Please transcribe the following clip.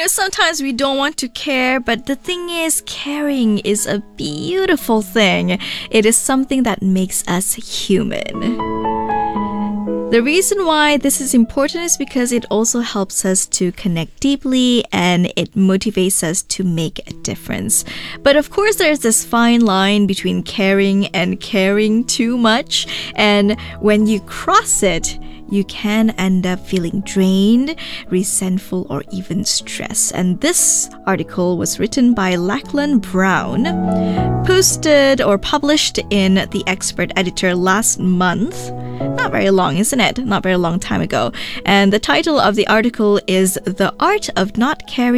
course, sometimes we don't want to care, but the thing is, caring is a beautiful thing. It is something that makes us human. The reason why this is important is because it also helps us to connect deeply and it motivates us to make a difference. But of course, there's this fine line between caring and caring too much. And when you cross it, you can end up feeling drained, resentful, or even stressed. And this article was written by Lachlan Brown, posted or published in The Expert Editor last month. Not very long, isn't it? Not very long time ago. And the title of the article is The Art of Not Caring